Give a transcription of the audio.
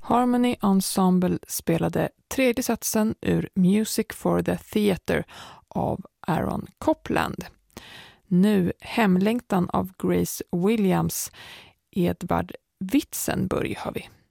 Harmony Ensemble spelade tredje satsen ur Music for the Theatre av Aaron Copland. Nu Hemlängtan av Grace Williams, Edvard Witzenburg hör vi.